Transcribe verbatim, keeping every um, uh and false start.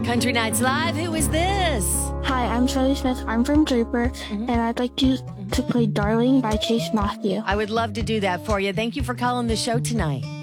Country Nights Live, who is this? Hi, I'm Charlie Smith. I'm from Draper, mm-hmm. and I'd like you to play Darling by Chase Matthew. I would love to do that for you. Thank you for calling the show tonight.